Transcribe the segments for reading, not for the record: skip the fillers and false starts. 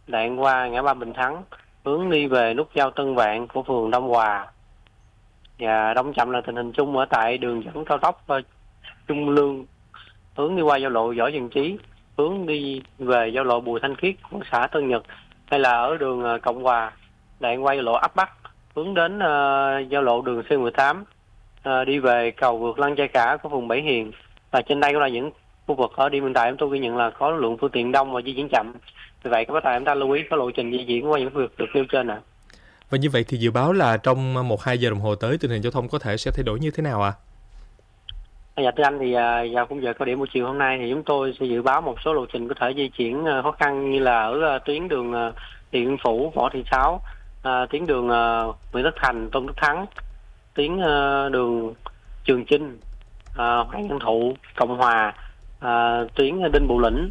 đoạn qua ngã ba Bình Thắng, hướng đi về nút giao Tân Vạn của phường Đông Hòa. Và đóng chậm là tình hình chung ở tại đường dẫn cao tốc Trung Lương, hướng đi qua giao lộ Võ Văn Chí, hướng đi về giao lộ Bùi Thanh Khiết của xã Tân Nhật, hay là ở đường Cộng Hòa, đoạn qua giao lộ Ấp Bắc, hướng đến giao lộ đường C18, đi về cầu vượt Lăng Chai Cả của phường Bảy Hiền. Và trên đây cũng là những khu vực ở điểm hiện tại chúng tôi ghi nhận là có lượng phương tiện đông và di chuyển chậm. Vì vậy các bác tài chúng ta lưu ý có lộ trình di chuyển qua những khu vực được nêu trên ạ. Và như vậy thì dự báo là trong 1-2 giờ đồng hồ tới tình hình giao thông có thể sẽ thay đổi như thế nào ạ? Dạ thưa anh, thì vào khung giờ cao điểm buổi chiều hôm nay thì chúng tôi sẽ dự báo một số lộ trình có thể di chuyển khó khăn, như là ở tuyến đường Điện Biên Phủ, Võ Thị Sáu, tuyến đường Nguyễn Tất Thành, Tôn Đức Thắng, tuyến đường Trường Chinh, Hoàng Văn Thụ, Cộng Hòa, tuyến Đinh Bộ Lĩnh,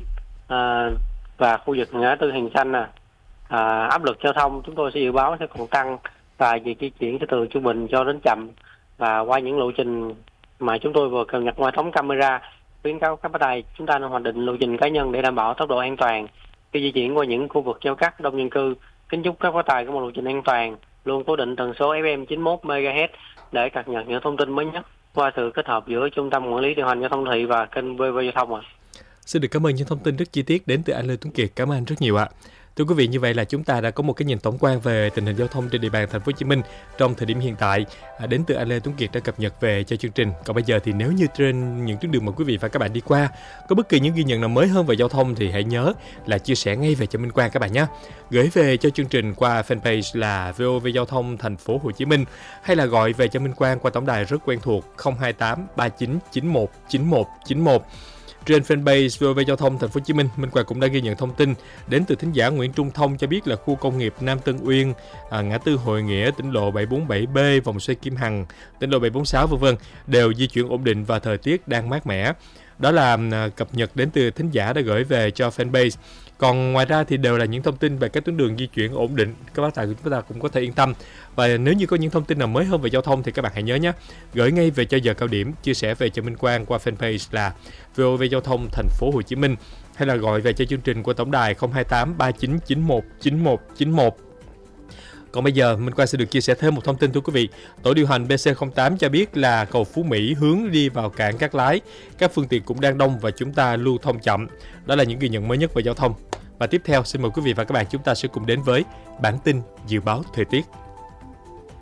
và khu vực ngã tư Hàng Xanh. Áp lực giao thông chúng tôi sẽ dự báo sẽ còn tăng, và việc di chuyển sẽ từ trung bình cho đến chậm. Và qua những lộ trình mà chúng tôi vừa cập nhật qua hệ thống camera, khuyến cáo các bác tài chúng ta nên hoạch định lộ trình cá nhân để đảm bảo tốc độ an toàn khi di chuyển qua những khu vực giao cắt đông dân cư. Kính chúc các bác tài có một lộ trình an toàn, luôn cố định tần số FM 91 MHz để cập nhật những thông tin mới nhất qua sự kết hợp giữa Trung tâm Quản lý điều hành giao thông thị và kênh VV Giao thông ạ. Xin được cảm ơn những thông tin rất chi tiết đến từ anh Lê Tuấn Kiệt. Cảm ơn anh rất nhiều ạ. Thưa quý vị, như vậy là chúng ta đã có một cái nhìn tổng quan về tình hình giao thông trên địa bàn thành phố Hồ Chí Minh trong thời điểm hiện tại, đến từ anh Lê Tuấn Kiệt đã cập nhật về cho chương trình. Còn bây giờ thì nếu như trên những tuyến đường mà quý vị và các bạn đi qua có bất kỳ những ghi nhận nào mới hơn về giao thông thì hãy nhớ là chia sẻ ngay về cho Minh Quang các bạn nhé. Gửi về cho chương trình qua fanpage là VOV Giao thông thành phố Hồ Chí Minh, hay là gọi về cho Minh Quang qua tổng đài rất quen thuộc 028 39 91 91 91. Trên fanpage VOV Giao thông thành phố Hồ Chí Minh, Minh Quang cũng đã ghi nhận thông tin đến từ thính giả Nguyễn Trung Thông cho biết là khu công nghiệp Nam Tân Uyên, ngã tư Hội Nghĩa, tỉnh lộ 747B, vòng xoay Kim Hằng, tỉnh lộ 746 v.v. đều di chuyển ổn định và thời tiết đang mát mẻ. Đó là cập nhật đến từ thính giả đã gửi về cho fanpage. Còn ngoài ra thì đều là những thông tin về các tuyến đường di chuyển ổn định, các bác tài của chúng ta cũng có thể yên tâm. Và nếu như có những thông tin nào mới hơn về giao thông thì các bạn hãy nhớ nhé, gửi ngay về cho giờ cao điểm, chia sẻ về cho Minh Quang qua fanpage là VOV Giao thông thành phố Hồ Chí Minh, hay là gọi về cho chương trình qua tổng đài 028 39 91 91 91. Còn bây giờ, Minh Quang sẽ được chia sẻ thêm một thông tin thưa quý vị. Tổ điều hành BC08 cho biết là cầu Phú Mỹ hướng đi vào cảng Cát Lái, các phương tiện cũng đang đông và chúng ta lưu thông chậm. Đó là những ghi nhận mới nhất về giao thông. Và tiếp theo, xin mời quý vị và các bạn chúng ta sẽ cùng đến với bản tin dự báo thời tiết.